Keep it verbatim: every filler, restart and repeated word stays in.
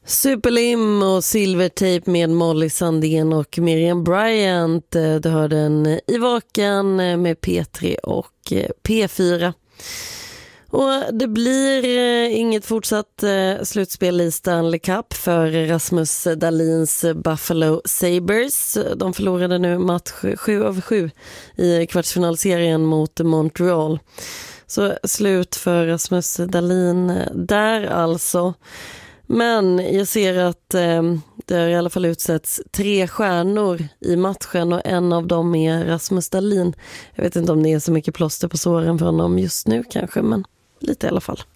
Superlim och Silvertape med Molly Sandén och Miriam Bryant. Du hörde en i vaken med P tre och P fyra. Och det blir inget fortsatt slutspel i Stanley Cup för Rasmus Dahlins Buffalo Sabres. De förlorade nu match sju av sju i kvartsfinalserien mot Montreal. Så slut för Rasmus Dahlin där alltså. Men jag ser att eh, det har i alla fall utsätts tre stjärnor i matchen och en av dem är Rasmus Dahlin. Jag vet inte om det är så mycket plåster på såren för honom just nu kanske, men lite i alla fall.